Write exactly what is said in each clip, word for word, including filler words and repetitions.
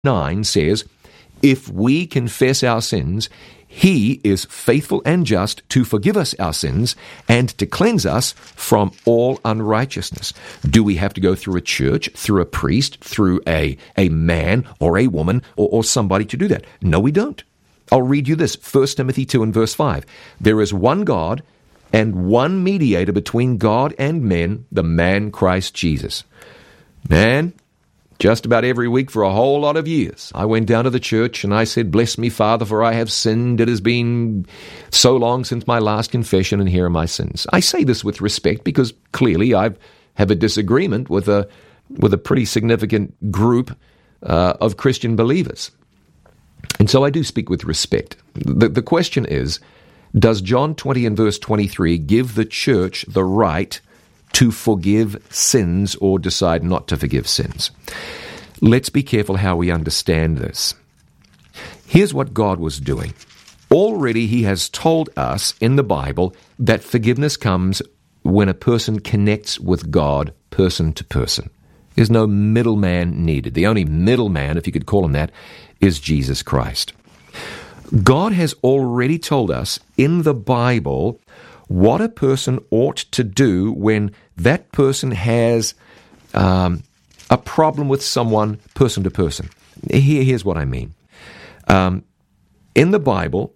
nine says, if we confess our sins, He is faithful and just to forgive us our sins and to cleanse us from all unrighteousness. Do we have to go through a church, through a priest, through a, a man or a woman or, or somebody to do that? No, we don't. I'll read you this, First Timothy two and verse five. There is one God and one mediator between God and men, the man Christ Jesus. Man, just about every week for a whole lot of years, I went down to the church and I said, bless me, Father, for I have sinned. It has been so long since my last confession, and here are my sins. I say this with respect because clearly I have a disagreement with a with a pretty significant group uh, of Christian believers. And so I do speak with respect. The, the question is, does John twenty and verse twenty-three give the church the right to forgive sins or decide not to forgive sins? Let's be careful how we understand this. Here's what God was doing. Already He has told us in the Bible that forgiveness comes when a person connects with God person to person. There's no middleman needed. The only middleman, if you could call him that, is Jesus Christ. God has already told us in the Bible what a person ought to do when that person has um, a problem with someone person to person. Here, here's what I mean. Um, in the Bible,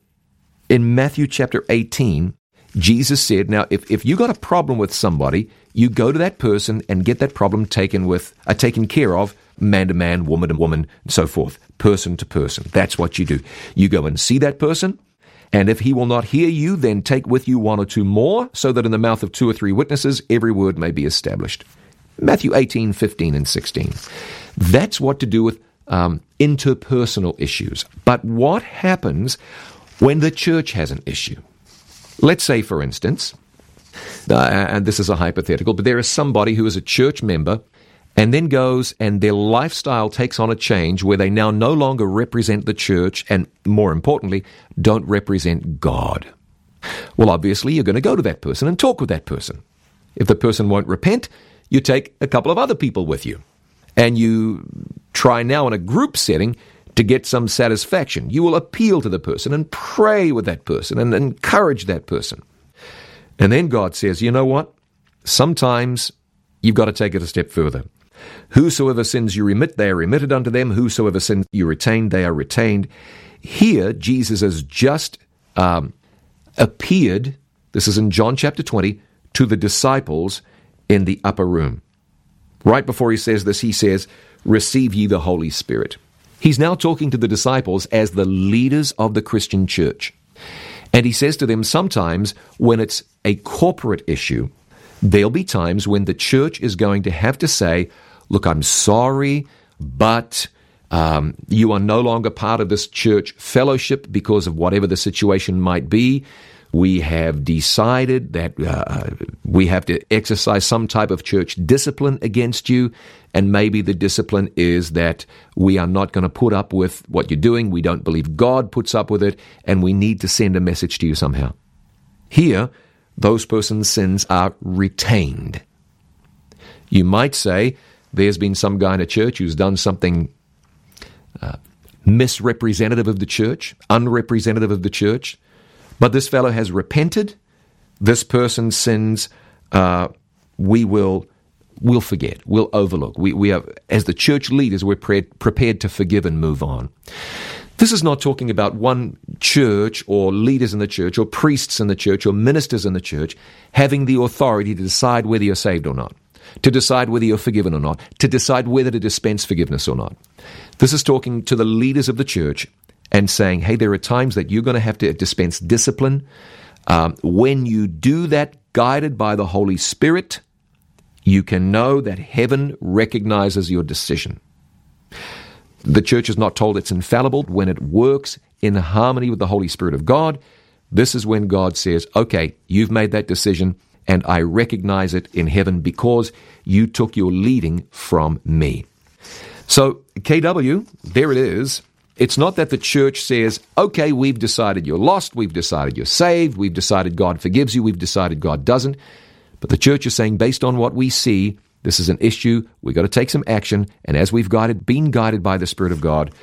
in Matthew chapter eighteen, Jesus said, now, if, if you got a problem with somebody, you go to that person and get that problem taken with, uh, taken care of, man to man, woman to woman, and so forth, person to person. That's what you do. You go and see that person, and if he will not hear you, then take with you one or two more, so that in the mouth of two or three witnesses, every word may be established. Matthew eighteen, fifteen, and sixteen. That's what to do with um, interpersonal issues. But what happens when the church has an issue? Let's say, for instance, uh, and this is a hypothetical, but there is somebody who is a church member and then goes and their lifestyle takes on a change where they now no longer represent the church and, more importantly, don't represent God. Well, obviously, you're going to go to that person and talk with that person. If the person won't repent, you take a couple of other people with you. And you try now in a group setting to get some satisfaction. You will appeal to the person and pray with that person and encourage that person. And then God says, you know what? Sometimes you've got to take it a step further. Whosoever sins you remit, they are remitted unto them. Whosoever sins you retain, they are retained. Here, Jesus has just um, appeared, this is in John chapter twenty, to the disciples in the upper room. Right before he says this, he says, receive ye the Holy Spirit. He's now talking to the disciples as the leaders of the Christian church. And he says to them, sometimes when it's a corporate issue, there'll be times when the church is going to have to say, look, I'm sorry, but um, you are no longer part of this church fellowship because of whatever the situation might be. We have decided that uh, we have to exercise some type of church discipline against you, and maybe the discipline is that we are not going to put up with what you're doing. We don't believe God puts up with it, and we need to send a message to you somehow. Here, those persons' sins are retained. You might say there's been some guy in a church who's done something uh, misrepresentative of the church, unrepresentative of the church, but this fellow has repented. This person's sins uh, we will we'll forget, we'll overlook. We, we are, as the church leaders, we're pre- prepared to forgive and move on. This is not talking about one church or leaders in the church or priests in the church or ministers in the church having the authority to decide whether you're saved or not, to decide whether you're forgiven or not, to decide whether to dispense forgiveness or not. This is talking to the leaders of the church and saying, hey, there are times that you're going to have to dispense discipline. Um, when you do that, guided by the Holy Spirit, you can know that heaven recognizes your decision. The church is not told it's infallible. When it works in harmony with the Holy Spirit of God, this is when God says, okay, you've made that decision, and I recognize it in heaven because you took your leading from me. So, K W, there it is. It's not that the church says, okay, we've decided you're lost, we've decided you're saved, we've decided God forgives you, we've decided God doesn't. But the church is saying, based on what we see, This is an issue. We've got to take some action. And as we've guided, been guided by the Spirit of God,